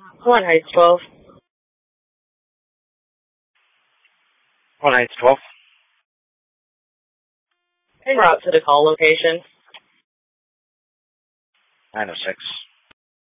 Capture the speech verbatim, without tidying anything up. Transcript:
One Heights twelve. One Heights twelve. En route to the call location. nine oh six.